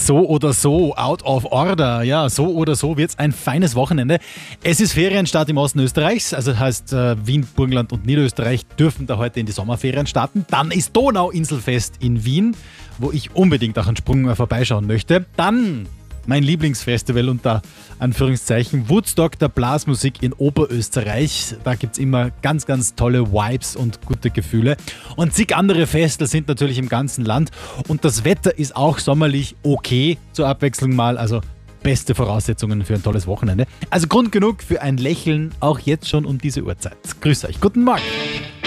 So oder so, out of order. Ja, so oder so wird es ein feines Wochenende. Es ist Ferienstart im Osten Österreichs, also das heißt Wien, Burgenland und Niederösterreich dürfen da heute in die Sommerferien starten. Dann ist Donauinselfest in Wien, wo ich unbedingt auch einen Sprung vorbeischauen möchte. Dann mein Lieblingsfestival unter Anführungszeichen, Woodstock der Blasmusik in Oberösterreich. Da gibt es immer ganz, ganz tolle Vibes und gute Gefühle. Und zig andere Festel sind natürlich im ganzen Land. Und das Wetter ist auch sommerlich okay, zur Abwechslung mal. Also beste Voraussetzungen für ein tolles Wochenende. Also Grund genug für ein Lächeln, auch jetzt schon um diese Uhrzeit. Grüß euch, guten Morgen.